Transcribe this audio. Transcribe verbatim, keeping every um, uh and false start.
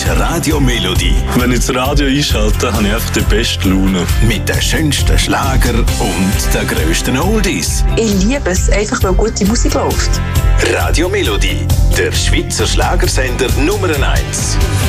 Radio Melodie. Wenn ich das Radio einschalte, habe ich einfach die beste Laune. Mit den schönsten Schlager und den grössten Oldies. Ich liebe es, einfach weil gute Musik läuft. Radio Melodie, der Schweizer Schlagersender Nummer eins.